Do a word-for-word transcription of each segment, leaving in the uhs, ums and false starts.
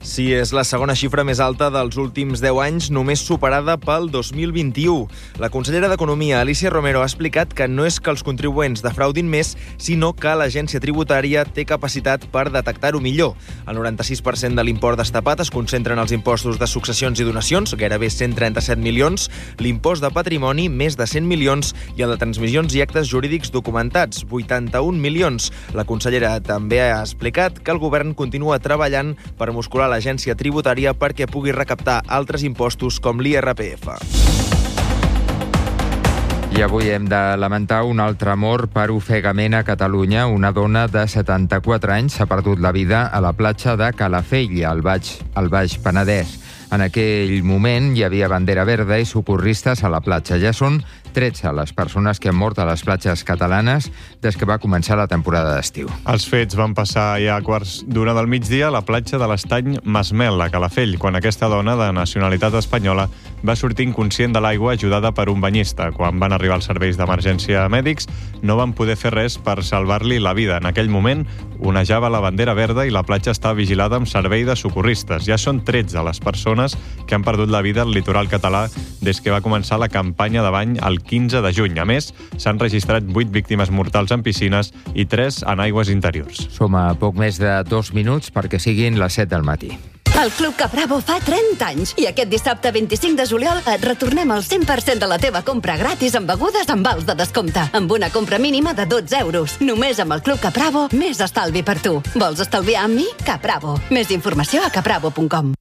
Sí, és la segona xifra més alta dels últims deu anys, només superada pel dos mil vint-i-u. La consellera d'Economia, Alícia Romero, ha explicat que no és que els contribuents defraudin més, sinó que l'agència tributària té capacitat per detectar-ho millor. El noranta-sis per cent de l'import destapat es concentra en els impostos de successions i donacions, gairebé cent trenta-set milions, l'impost de patrimoni, més de cent milions, i el de transmissions i actes jurídics documentats, vuitanta-un milions. La consellera també ha explicat que el govern continua treballant per muscular l'agència tributària perquè pugui recaptar altres impostos com l'I R P F. I avui hem de lamentar un altre mort per ofegament a Catalunya. Una dona de setanta-quatre anys s'ha perdut la vida a la platja de Calafell, al Baix, al Baix Penedès. En aquell moment hi havia bandera verda i socorristes a la platja. Ja són tretze les persones que han mort a les platges catalanes des que va començar la temporada d'estiu. Els fets van passar ja a quarts d'una del migdia a la platja de l'Estany Masmel, a Calafell, quan aquesta dona de nacionalitat espanyola va sortir inconscient de l'aigua ajudada per un banyista. Quan van arribar els serveis d'emergència mèdics, no van poder fer res per salvar-li la vida. En aquell moment onejava la bandera verda i la platja està vigilada amb servei de socorristes. Ja són tretze les persones que han perdut la vida al litoral català des que va començar la campanya de bany el quinze de juny. A més, s'han registrat vuit víctimes mortals en piscines i tres en aigües interiors. Som a poc més de dos minuts perquè siguin les set del matí. El Club Capravo fa trenta anys i aquest dissabte vint-i-cinc de juliol et retornem el cent per cent de la teva compra gratis amb begudes amb vals de descompte, amb una compra mínima de dotze euros. Només amb el Club Capravo, més estalvi per tu. Vols estalviar amb mi? Capravo. Més informació a capravo punt com.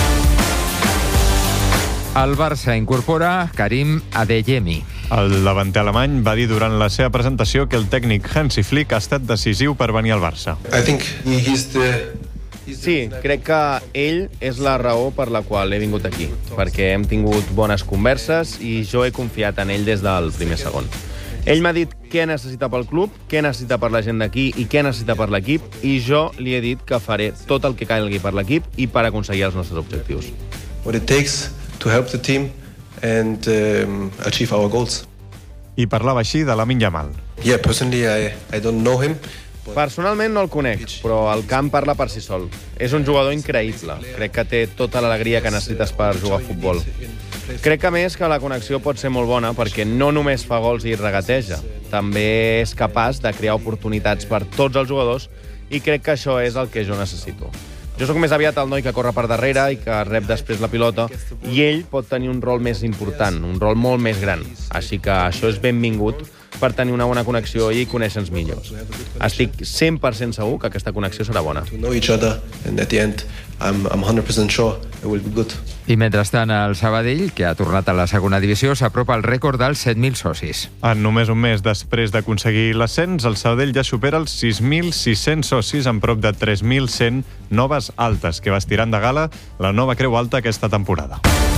El Barça incorpora Karim Adeyemi. El davanter alemany va dir durant la seva presentació que el tècnic Hansi Flick ha estat decisiu per venir al Barça. I think he's the... Sí, crec que ell és la raó per la qual he vingut aquí, perquè hem tingut bones converses i jo he confiat en ell des del primer segon. Ell m'ha dit què necessita pel club, què necessita per la gent d'aquí i què necessita per l'equip, i jo li he dit que faré tot el que calgui per l'equip i per aconseguir els nostres objectius. What it takes to help the team and um, achieve our goals. I parlava així de Lamine Yamal. Yeah, personally I I don't know him. Personalment no el conec, però el camp parla per si sol. És un jugador increïble. Crec que té tota l'alegria que necessites per jugar a futbol. Crec que a més que la connexió pot ser molt bona perquè no només fa gols i regateja, també és capaç de crear oportunitats per tots els jugadors i crec que això és el que jo necessito. Jo sóc més aviat el noi que corre per darrere i que rep després la pilota, i ell pot tenir un rol més important, un rol molt més gran. Així que això és benvingut per tenir una bona connexió i conèixer-nos millor. Estic cent per cent segur que aquesta connexió serà bona. To know each other and at the end I'm I'm one hundred percent sure it will be good. I mentrestant el Sabadell, que ha tornat a la segona divisió, s'apropa al rècord dels set mil socis. En només un mes després d'aconseguir l'ascens, el Sabadell ja supera els sis mil sis-cents socis amb prop de tres mil cent noves altes, que vestiran de gala la nova Creu Alta aquesta temporada.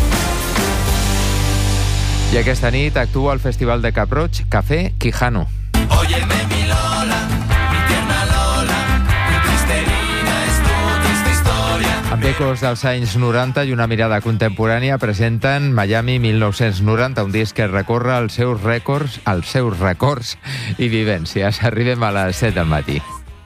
I aquesta nit actua al Festival de Cap-roig Café Quijano. Óyeme mi Lola, mi tierna Lola, tu triste vida és tu trista història. Amb ecos dels anys noranta i una mirada contemporània presenten Miami mil nou-cents noranta, un disc que recorre els seus rècords, els seus records i vivències. Arribem a les set del matí.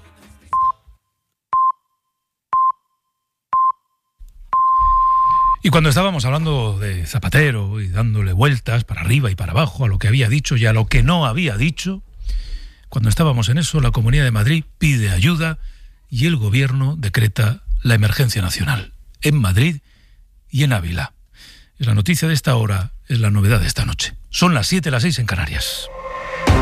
Y cuando estábamos hablando de Zapatero y dándole vueltas para arriba y para abajo a lo que había dicho y a lo que no había dicho, cuando estábamos en eso, la Comunidad de Madrid pide ayuda y el Gobierno decreta la emergencia nacional en Madrid y en Ávila. Es la noticia de esta hora, es la novedad de esta noche. Son las siete, las seis en Canarias.